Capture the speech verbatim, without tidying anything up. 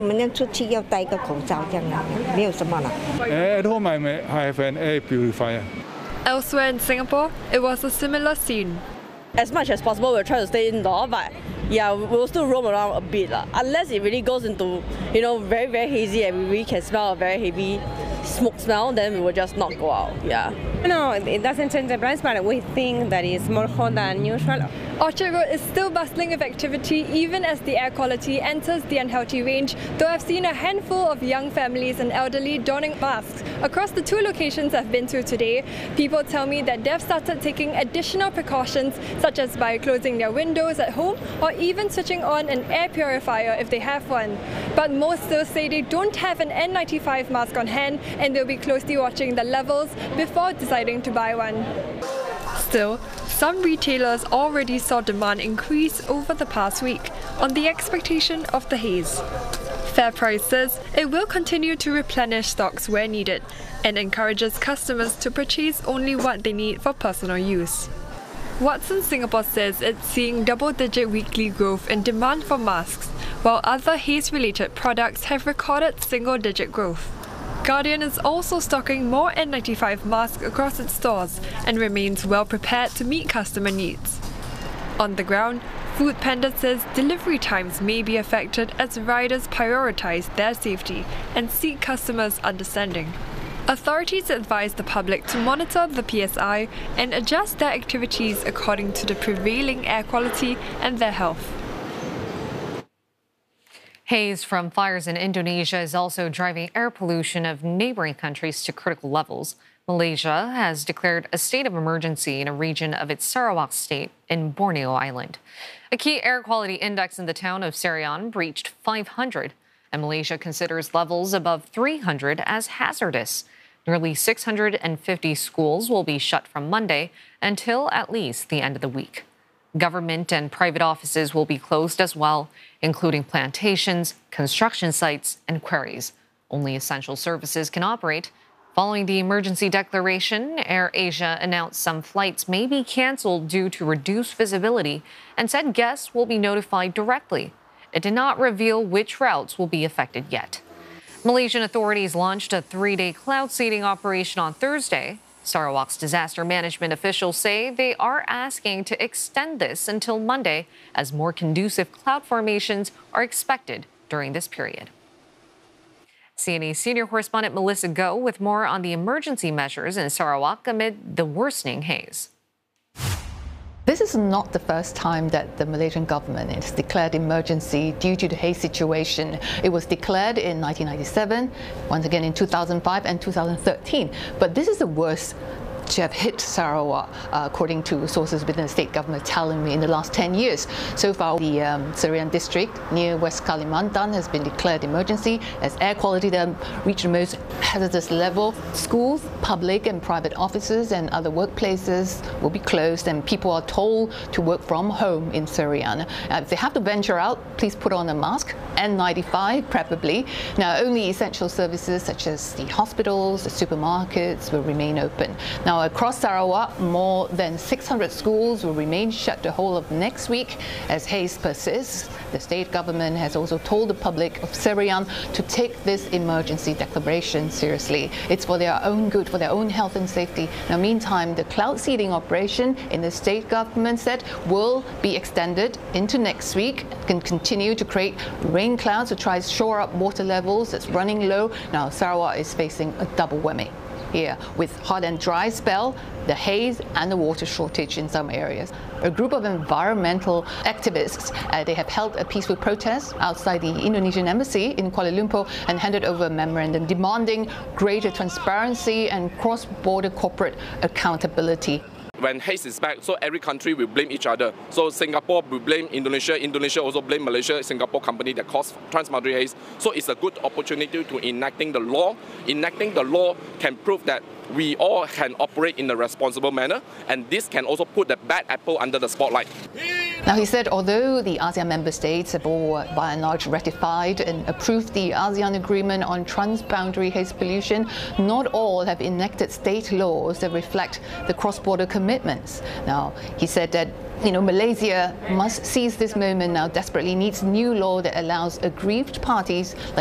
我们出去要戴个口罩这样啦，没有什么了。 At home I may have an air purifier. Elsewhere in Singapore, it was a similar scene. As much as possible, we'll try to stay indoor, but yeah, we'll still roam around a bit, la. Unless it really goes into, you know, very, very hazy and we really can smell a very heavy smoke smell, then we will just not go out, yeah. No, it doesn't change the price, but we think that it's more hot than usual. Orchard Road is still bustling with activity even as the air quality enters the unhealthy range, though I've seen a handful of young families and elderly donning masks. Across the two locations I've been to today, people tell me that they've started taking additional precautions, such as by closing their windows at home or even switching on an air purifier if they have one. But most still say they don't have an N ninety-five mask on hand and they'll be closely watching the levels before deciding to buy one. Still, some retailers already saw demand increase over the past week on the expectation of the haze. FairPrice says it will continue to replenish stocks where needed and encourages customers to purchase only what they need for personal use. Watson Singapore says it's seeing double-digit weekly growth in demand for masks, while other haze-related products have recorded single-digit growth. Guardian is also stocking more N ninety-five masks across its stores and remains well prepared to meet customer needs. On the ground, Foodpanda says delivery times may be affected as riders prioritize their safety and seek customers' understanding. Authorities advise the public to monitor the P S I and adjust their activities according to the prevailing air quality and their health. Haze from fires in Indonesia is also driving air pollution of neighboring countries to critical levels. Malaysia has declared a state of emergency in a region of its Sarawak state in Borneo Island. A key air quality index in the town of Serian breached five hundred, and Malaysia considers levels above three hundred as hazardous. Nearly six hundred fifty schools will be shut from Monday until at least the end of the week. Government and private offices will be closed as well, including plantations, construction sites, and quarries. Only essential services can operate. Following the emergency declaration, AirAsia announced some flights may be canceled due to reduced visibility and said guests will be notified directly. It did not reveal which routes will be affected yet. Malaysian authorities launched a three-day cloud seeding operation on Thursday. Sarawak's disaster management officials say they are asking to extend this until Monday, as more conducive cloud formations are expected during this period. C N A senior correspondent Melissa Goh with more on the emergency measures in Sarawak amid the worsening haze. This is not the first time that the Malaysian government has declared emergency due to the haze situation. It was declared in nineteen ninety-seven, once again in two thousand five and two thousand thirteen. But this is the worst to have hit Sarawak, uh, according to sources within the state government telling me in the last ten years. So far, the um, Serian district near West Kalimantan has been declared emergency as air quality there reached the most hazardous level. Schools, public and private offices and other workplaces will be closed and people are told to work from home in Serian. Uh, if they have to venture out, please put on a mask, N ninety-five preferably. Now, only essential services such as the hospitals, the supermarkets will remain open. Now, across Sarawak, more than six hundred schools will remain shut the whole of next week as haze persists. The state government has also told the public of Serian to take this emergency declaration seriously. It's for their own good, for their own health and safety. Now, meantime, the cloud seeding operation in the state government said will be extended into next week, can continue to create rain clouds to try to shore up water levels that's running low. Now, Sarawak is facing a double whammy here with hot and dry spell, the haze and the water shortage in some areas. A group of environmental activists, uh, they have held a peaceful protest outside the Indonesian embassy in Kuala Lumpur and handed over a memorandum demanding greater transparency and cross-border corporate accountability. When haze is back, so every country will blame each other. So Singapore will blame Indonesia, Indonesia also blame Malaysia, Singapore company that caused transboundary haze. So it's a good opportunity to enacting the law. Enacting the law can prove that we all can operate in a responsible manner, and this can also put the bad apple under the spotlight. Now, he said although the ASEAN member states have all by and large ratified and approved the ASEAN Agreement on Transboundary Haze Pollution, not all have enacted state laws that reflect the cross-border commitments. Now, he said that you know, Malaysia must seize this moment now, desperately needs new law that allows aggrieved parties like